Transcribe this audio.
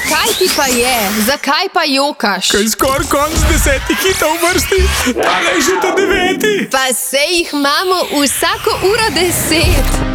Kaj ti pa je? Zakaj pa jokaš? Kaj skoraj konc 10 hitov v vrsti, tale je že ta 9. Pa sej jih imamo vsako uro 10.